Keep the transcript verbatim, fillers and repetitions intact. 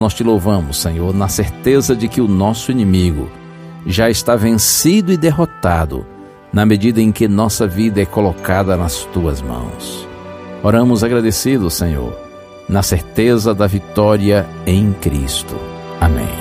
Nós te louvamos, Senhor, na certeza de que o nosso inimigo já está vencido e derrotado, na medida em que nossa vida é colocada nas tuas mãos. Oramos agradecidos, Senhor, na certeza da vitória em Cristo. Amém.